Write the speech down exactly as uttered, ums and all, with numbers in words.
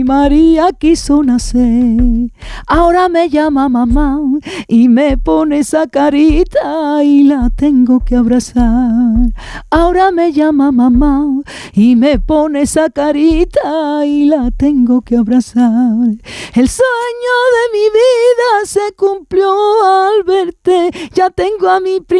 María quiso nacer. Ahora me llama mamá y me pone esa carita y la tengo que abrazar. Ahora me llama mamá y me pone esa carita y la tengo que abrazar. El sueño de mi vida se cumplió al verte. Ya tengo a mi